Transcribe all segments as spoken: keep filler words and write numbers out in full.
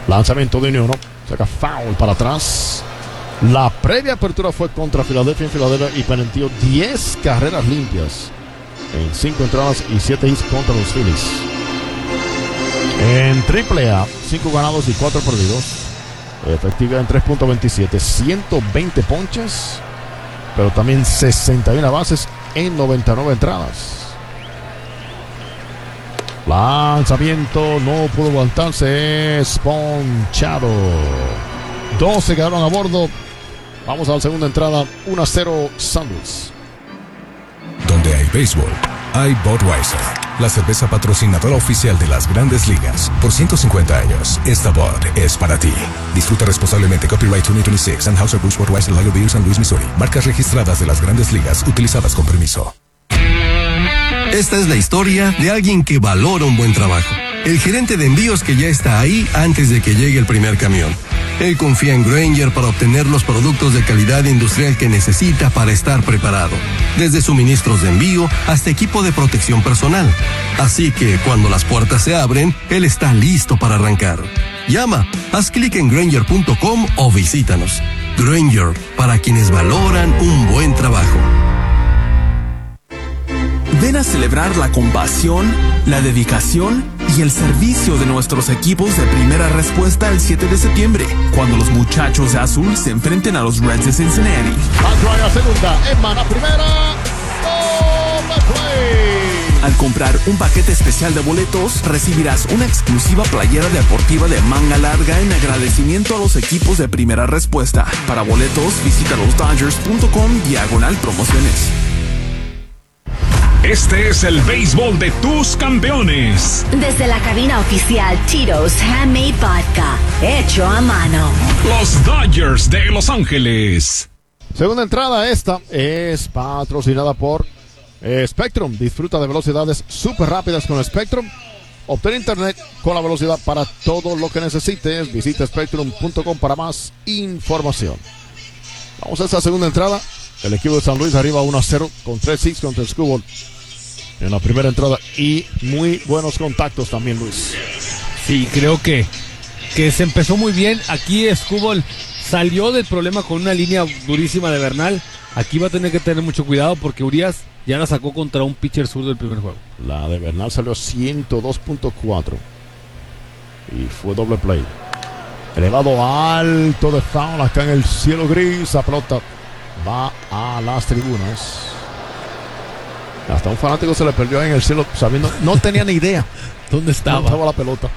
Lanzamiento de Unión, saca foul para atrás. La previa apertura fue contra Filadelfia en Filadelfia y permitió diez carreras limpias en cinco entradas y siete hits contra los Phillies. En triple A, cinco ganados y cuatro perdidos. Efectiva en tres punto veintisiete, ciento veinte ponches, pero también sesenta y una bases en noventa y nueve entradas. Lanzamiento, no pudo aguantarse, es ponchado. doce quedaron a bordo. Vamos a la segunda entrada, uno a cero San Luis. Donde hay béisbol, hay Budweiser, la cerveza patrocinadora oficial de las Grandes Ligas. Por ciento cincuenta años, esta Bud es para ti. Disfruta responsablemente. Copyright dos mil veintiséis, Anheuser-Busch Budweiser Lager Beer, San Luis, Missouri. Marcas registradas de las Grandes Ligas, utilizadas con permiso. Esta es la historia de alguien que valora un buen trabajo. El gerente de envíos que ya está ahí antes de que llegue el primer camión. Él confía en Grainger para obtener los productos de calidad industrial que necesita para estar preparado. Desde suministros de envío hasta equipo de protección personal. Así que cuando las puertas se abren, él está listo para arrancar. Llama, haz clic en Grainger punto com o visítanos. Grainger, para quienes valoran un buen trabajo. Ven a celebrar la compasión, la dedicación y el servicio de nuestros equipos de primera respuesta el siete de septiembre, cuando los muchachos de azul se enfrenten a los Reds de Cincinnati. Bajo a segunda, Emman a primera. Overplay. Al comprar un paquete especial de boletos, recibirás una exclusiva playera deportiva de manga larga en agradecimiento a los equipos de primera respuesta. Para boletos, visita los Dodgers punto com diagonal promociones. Este es el béisbol de tus campeones. Desde la cabina oficial Tito's Handmade Vodka, hecho a mano. Los Dodgers de Los Ángeles. Segunda entrada, esta es patrocinada por eh, Spectrum. Disfruta de velocidades súper rápidas con Spectrum. Obtén internet con la velocidad para todo lo que necesites. Visita Spectrum punto com para más información. Vamos a esta segunda entrada. El equipo de San Luis arriba uno a cero con tres hits contra el Skubal en la primera entrada y muy buenos contactos también, Luis. Sí, creo que, que se empezó muy bien. Aquí Skubal salió del problema con una línea durísima de Bernal. Aquí va a tener que tener mucho cuidado porque Urias ya la sacó contra un pitcher zurdo del primer juego. La de Bernal salió ciento dos punto cuatro y fue doble play. Elevado alto de foul acá en el cielo gris. La pelota va a las tribunas. Hasta un fanático se le perdió en el cielo sabiendo, no tenía ni idea dónde estaba. dónde estaba la pelota.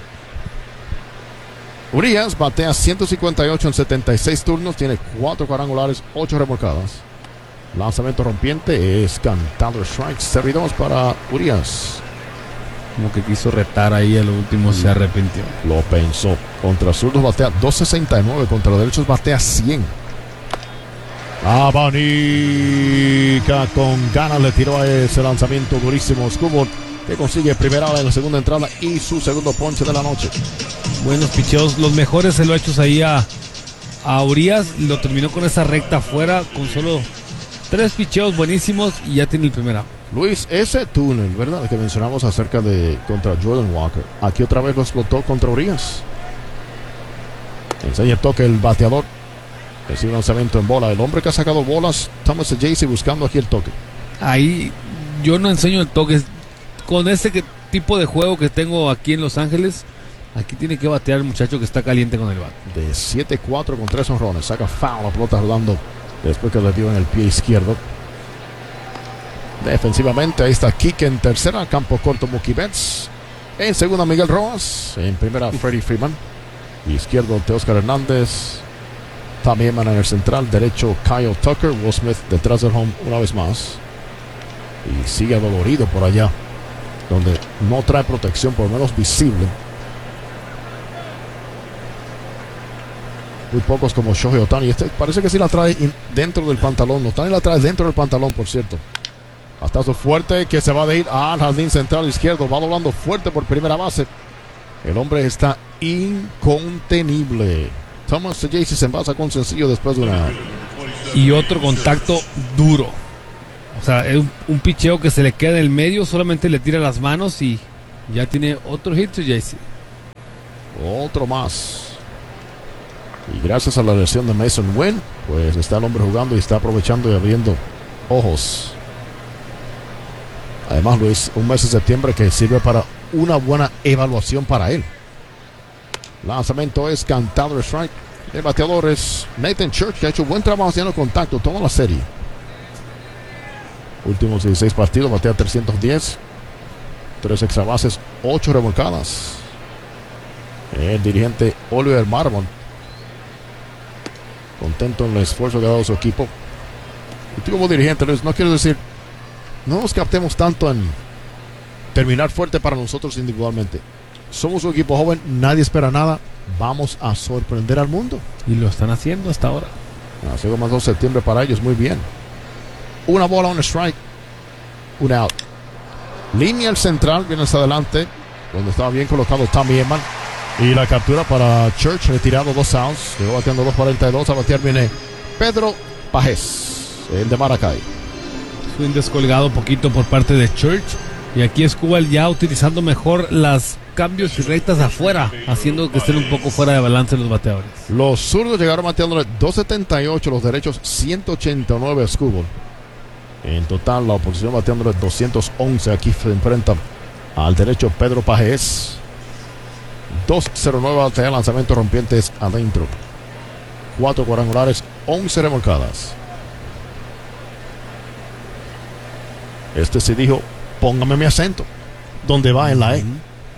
Urias batea ciento cincuenta y ocho en setenta y seis turnos, tiene cuatro cuadrangulares, ocho remolcadas. Lanzamiento rompiente es cantado strike, servidores para Urias. Como que quiso retar ahí, al último se arrepintió. Lo pensó. Contra zurdos batea dos sesenta y nueve, contra los derechos batea cien. Abanica con ganas, le tiró a ese lanzamiento durísimo Skubal, que consigue primera bala en la segunda entrada y su segundo ponche de la noche. Buenos picheos, los mejores se lo ha hecho ahí a, a Urias. Lo terminó con esa recta afuera con solo tres picheos buenísimos y ya tiene el primera. Luis, ese túnel, ¿verdad?, que mencionamos acerca de contra Jordan Walker, aquí otra vez lo explotó contra Urias. Enseña el toque el bateador. Recibe un lanzamiento en bola. El hombre que ha sacado bolas, Thomas Jaycee, buscando aquí el toque. Ahí yo no enseño el toque. Con ese que, tipo de juego que tengo aquí en Los Ángeles, aquí tiene que batear el muchacho que está caliente con el bat. De siete cuatro con tres honrones. Saca foul, la pelota rodando después que le dio en el pie izquierdo. Defensivamente, ahí está Kike en tercera. Campo corto Mookie Betts. En segunda Miguel Rojas. En primera Freddie Freeman. Izquierdo Teóscar Hernández. También en el central derecho Kyle Tucker. Will Smith detrás del home una vez más. Y sigue dolorido por allá, donde no trae protección, por lo menos visible. Muy pocos como Shohei Ohtani. Este parece que sí la trae dentro del pantalón. Ohtani la trae dentro del pantalón, por cierto. Batazo fuerte que se va a ir al jardín central izquierdo. Va doblando fuerte por primera base. El hombre está incontenible. Thomas Jaycee se envasa con sencillo después de una... Y otro contacto duro. O sea, es un, un picheo que se le queda en el medio, solamente le tira las manos y ya tiene otro hit to Jaycee. Otro más. Y gracias a la lesión de Mason Wynn, pues está el hombre jugando y está aprovechando y abriendo ojos. Además, Luis, un mes de septiembre que sirve para una buena evaluación para él. Lanzamiento es cantado, strike. El bateador es Nathan Church, que ha hecho buen trabajo haciendo contacto toda la serie. Últimos dieciséis partidos, batea trescientos diez. tres extra bases, ocho remolcadas. El dirigente Oliver Marmon, contento en el esfuerzo que ha dado su equipo. Y tú como dirigente, Luis, no quiero decir, no nos captemos tanto en terminar fuerte para nosotros individualmente. Somos un equipo joven, nadie espera nada. Vamos a sorprender al mundo. Y lo están haciendo hasta ahora. Así como más dos de septiembre para ellos, muy bien. Una bola, un strike, un out. Línea al central, viene hacia adelante, donde estaba bien colocado Tommy Edman. Y la captura para Church, retirado dos outs. Llegó bateando dos cuarenta y dos. A batear viene Pedro Pajés, el de Maracay. Swing descolgado poquito por parte de Church. Y aquí es Cuba ya utilizando mejor las cambios y rectas afuera, haciendo que estén un poco fuera de balance los bateadores. Los zurdos llegaron bateándole dos setenta y ocho, los derechos ciento ochenta y nueve a Skubal. En total, la oposición bateándole doscientos once. Aquí se enfrentan al derecho Pedro Pajés. dos cero nueve batea, lanzamiento rompientes adentro. cuatro cuadrangulares, once remolcadas. Este sí dijo, póngame mi acento. ¿Dónde va en la E?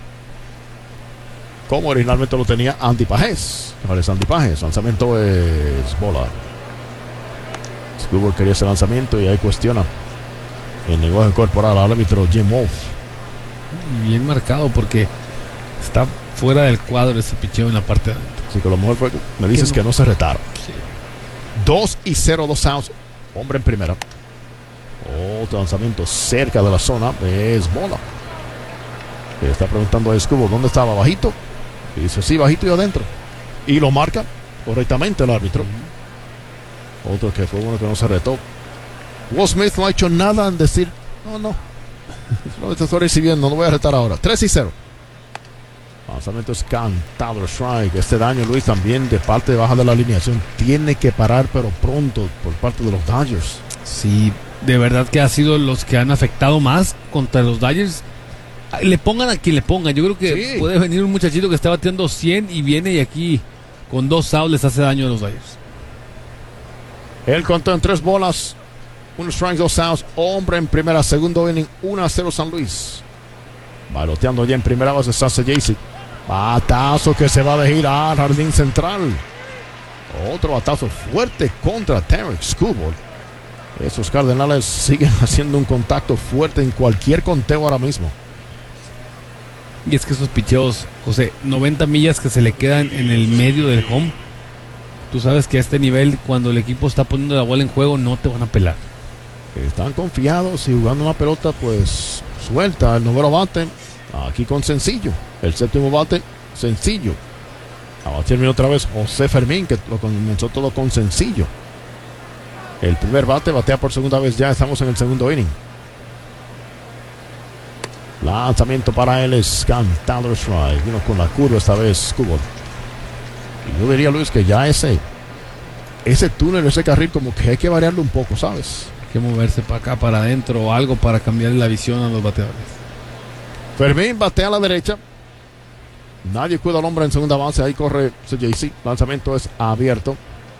Como originalmente lo tenía Andy Pajés. Ahora es Andy Pajés. Lanzamiento es bola. Skubal quería ese lanzamiento y ahí cuestiona el lenguaje corporal al árbitro Jim Wolf. Bien marcado porque está fuera del cuadro ese picheo en la parte de adentro. Así que a lo mejor fue, me dices que no, que no se retaron. Sí. dos y cero, dos outs. Hombre en primera. Otro lanzamiento cerca de la zona. Es bola. Le está preguntando a Skubal dónde estaba, bajito. Y dice sí, bajito y adentro. Y lo marca correctamente el árbitro. Uh-huh. Otro que fue uno que no se retó. Will Smith no ha hecho nada en decir no, no. No te estoy recibiendo, no voy a retar ahora. tres y cero. Lanzamiento es cantado, strike. Este daño, Luis, también de parte de baja de la alineación. Tiene que parar, pero pronto, por parte de los Dodgers. Sí, de verdad que ha sido los que han afectado más contra los Dodgers. Le pongan a quien le pongan. Yo creo que sí. Puede venir un muchachito que está bateando cien y viene y aquí con dos outs les hace daño a los Dodgers. Él contó en tres bolas, un strike, dos outs. Hombre en primera, segundo inning, uno a cero San Luis. Baloteando ya en primera base Sase Jaycee. Batazo que se va a dejar al jardín central. Otro batazo fuerte contra Tarik Skubal. Esos Cardenales siguen haciendo un contacto fuerte en cualquier conteo ahora mismo. Y es que esos picheos, José, noventa millas que se le quedan en el medio del home. Tú sabes que a este nivel, cuando el equipo está poniendo la bola en juego, no te van a pelar. Están confiados y jugando una pelota, pues suelta el noveno bate. Aquí con sencillo. El séptimo bate, sencillo. Ahora termina otra vez José Fermín, que lo comenzó todo con sencillo. El primer bate batea por segunda vez. Ya estamos en el segundo inning. Lanzamiento para él es cantado strike. Vino con la curva esta vez Skubal. Y yo diría, Luis, que ya ese Ese túnel, ese carril, como que hay que variarlo un poco, ¿sabes? Hay que moverse para acá, para adentro o algo para cambiar la visión a los bateadores. Fermín batea a la derecha. Nadie cuida al hombre en segunda base. Ahí corre Jaycee. Lanzamiento es abierto.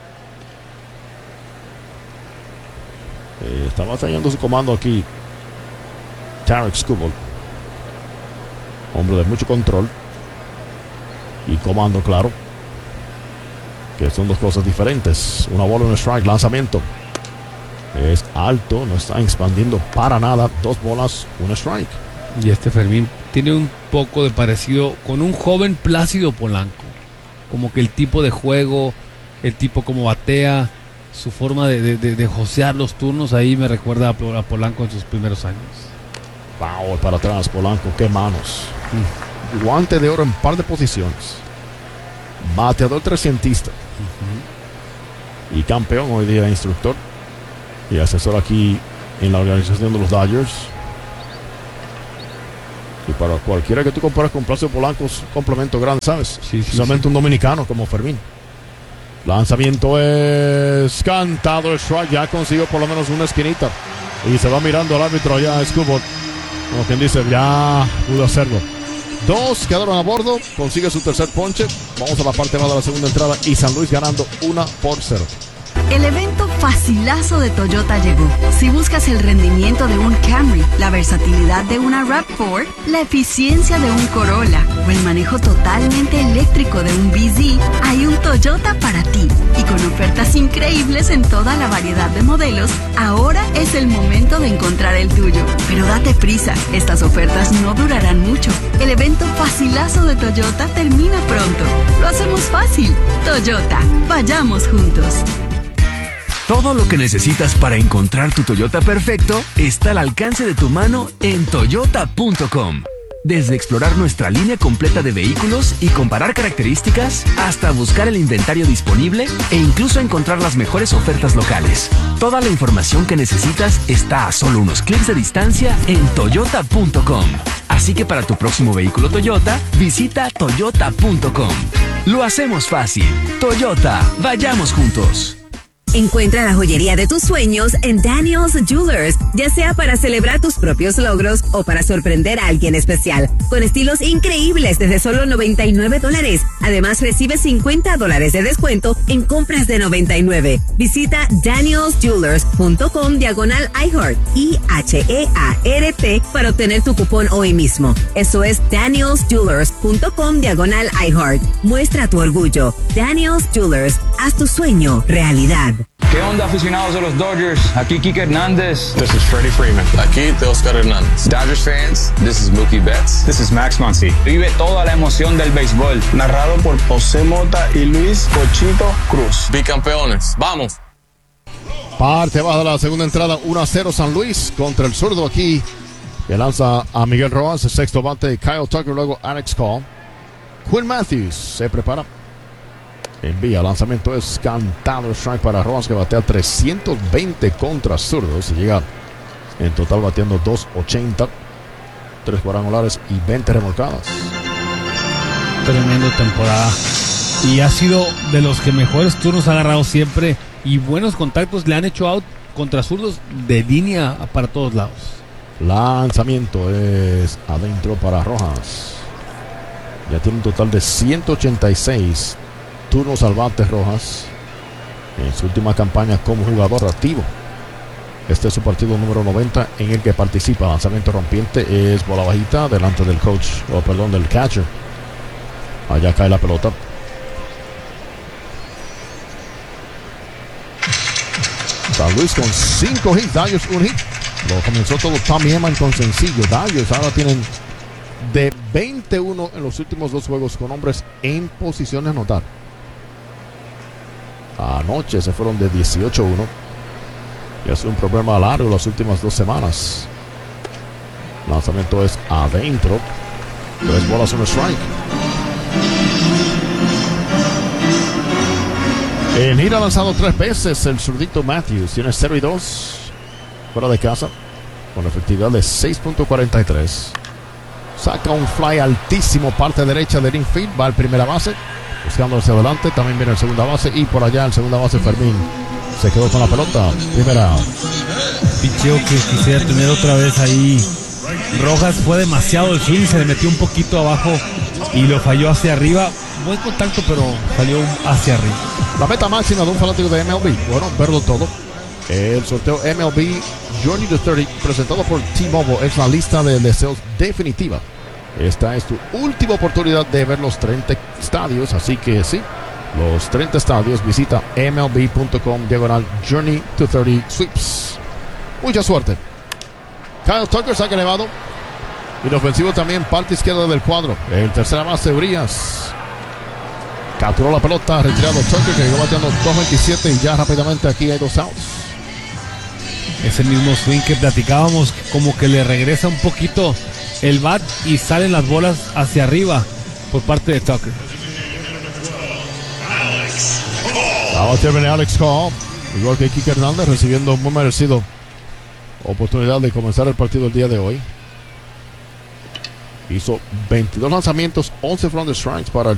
Eh, está batallando su comando aquí Tarik Skubal. Hombre de mucho control y comando, claro, que son dos cosas diferentes. Una bola, un strike. Lanzamiento es alto, no está expandiendo para nada. Dos bolas, un strike. Y este Fermín tiene un poco de parecido con un joven Plácido Polanco. Como que el tipo de juego, el tipo como batea, su forma de, de, de, de josear los turnos, ahí me recuerda a Polanco en sus primeros años. Wow, para atrás Polanco, qué manos. Mm. Guante de oro en par de posiciones. Bateador trescientista. Uh-huh. Y campeón hoy día, instructor y asesor aquí en la organización de los Dodgers. Y para cualquiera que tú compares con Placio Polanco es un complemento grande, ¿sabes? Sí, sí, Solamente sí. un dominicano como Fermín. Lanzamiento es cantado, el strike, ya consiguió por lo menos una esquinita. Y se va mirando al árbitro allá, Scubot. Como quien dice, ya pudo hacerlo. Dos quedaron a bordo, consigue su tercer ponche. Vamos a la parte baja de la segunda entrada y San Luis ganando una por cero. El evento facilazo de Toyota llegó. Si buscas el rendimiento de un Camry, la versatilidad de una RAV cuatro, la eficiencia de un Corolla o el manejo totalmente eléctrico de un B Z, hay un Toyota para ti. Y con ofertas increíbles en toda la variedad de modelos, ahora es el momento de encontrar el tuyo. Pero date prisa, estas ofertas no durarán mucho. El evento facilazo de Toyota termina pronto. Lo hacemos fácil. Toyota, vayamos juntos. Todo lo que necesitas para encontrar tu Toyota perfecto está al alcance de tu mano en toyota punto com. Desde explorar nuestra línea completa de vehículos y comparar características, hasta buscar el inventario disponible e incluso encontrar las mejores ofertas locales. Toda la información que necesitas está a solo unos clics de distancia en toyota punto com. Así que para tu próximo vehículo Toyota, visita toyota punto com. Lo hacemos fácil. Toyota, vayamos juntos. Encuentra la joyería de tus sueños en Daniel's Jewelers, ya sea para celebrar tus propios logros o para sorprender a alguien especial, con estilos increíbles desde solo noventa y nueve dólares. Además, recibe cincuenta dólares de descuento en compras de noventa y nueve. Visita daniels jewelers punto com diagonal iHeart, I H E A R T, para obtener tu cupón hoy mismo. Eso es daniels jewelers punto com diagonal iHeart. Muestra tu orgullo. Daniel's Jewelers, haz tu sueño realidad. ¿Qué onda, aficionados de los Dodgers? Aquí Kike Hernández. This is Freddie Freeman. Aquí Teoscar Hernández. Dodgers fans, this is Mookie Betts. This is Max Muncy. Vive toda la emoción del béisbol. Narrado por José Mota y Luis Cochito Cruz. Bicampeones, vamos. Parte baja de la segunda entrada, uno a cero San Luis contra el zurdo aquí. Que lanza a Miguel Rojas, el sexto bate, Kyle Tucker, luego Alex Call. Quinn Matthews se prepara. Envía, lanzamiento es cantado, strike para Rojas, que batea trescientos veinte contra zurdos y llega en total batiendo doscientos ochenta, tres cuadrangulares y veinte remolcadas. Tremendo temporada. Y ha sido de los que mejores turnos ha agarrado siempre y buenos contactos le han hecho out contra zurdos de línea para todos lados. Lanzamiento es adentro para Rojas. Ya tiene un total de ciento ochenta y seis turnos al bate Rojas en su última campaña como jugador activo. Este es su partido número noventa en el que participa. Lanzamiento rompiente es bola bajita delante del coach, o perdón, del catcher. Allá cae la pelota. San Luis con cinco hits, Dodgers un hit. Lo comenzó todo Tommy Edman con sencillo. Dodgers ahora tienen de veintiuno en los últimos dos juegos con hombres en posición de anotar. Anoche se fueron de dieciocho uno. Y es un problema largo las últimas dos semanas. Lanzamiento es adentro. Tres bolas, un strike. El hit ha lanzado tres veces el zurdito Matthews. Tiene cero y dos. Fuera de casa. Con efectividad de seis punto cuarenta y tres. Saca un fly altísimo, parte derecha del infield. Va al primera base. Buscando hacia adelante. También viene el segunda base. Y por allá el segunda base Fermín. Se quedó con la pelota. Primera. Picheo que quisiera tener otra vez ahí. Rojas fue demasiado el swing. Se le metió un poquito abajo. Y lo falló hacia arriba. Buen contacto, pero salió hacia arriba. La meta máxima de un fanático de M L B. Bueno, verlo todo. El sorteo M L B Journey to treinta presentado por T-Mobile es la lista de deseos definitiva. Esta es tu última oportunidad de ver los treinta estadios, así que sí, los treinta estadios. Visita M L B punto com diagonal Journey to treinta Sweeps. Mucha suerte. Kyle Tucker saca elevado. Inofensivo también, parte izquierda del cuadro. El tercera base, Urias. Capturó la pelota, retirado Tucker, que llegó bateando dos veintisiete y ya rápidamente aquí hay dos outs. Ese mismo swing que platicábamos, como que le regresa un poquito el bat y salen las bolas hacia arriba por parte de Tucker. Ahora viene Alex Call, igual que Kike Hernández, recibiendo un muy merecido oportunidad de comenzar el partido el día de hoy. Hizo veintidós lanzamientos, once fueron de strikes para